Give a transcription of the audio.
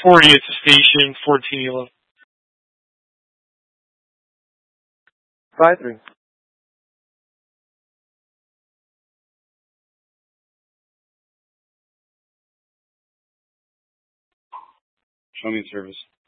40 at the station, 14 yellow. 5-3. Show me in service.